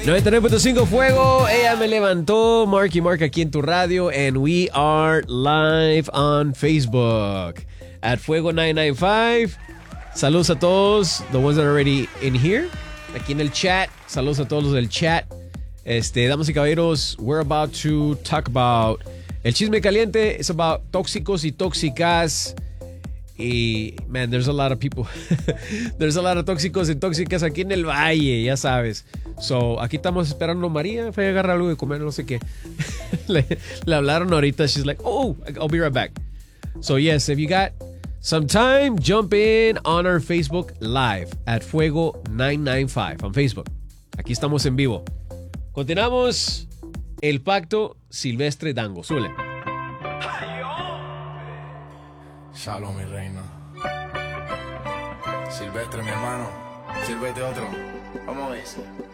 99.5 Fuego, ella me levantó, Mark y Mark aquí en tu radio, and we are live on Facebook at Fuego 995. Saludos a todos, the ones that are already in here, aquí en el chat. Saludos a todos los del chat. Damas y caballeros, we're about to talk about el chisme caliente. It's about tóxicos y tóxicas. Y, man, there's a lot of people. There's a lot of tóxicos y tóxicas aquí en el valle, ya sabes. So, aquí estamos esperando a María. Fue a agarrar algo de comer, no sé qué. le hablaron ahorita. She's like, oh, I'll be right back. So, yes, if you got some time, jump in on our Facebook Live at Fuego 995 on Facebook. Aquí estamos en vivo. Continuamos el pacto Silvestre Dango. Súbele. Shalom, mi reina. Silvestre, mi hermano. Sírvete otro. Vamos a ver.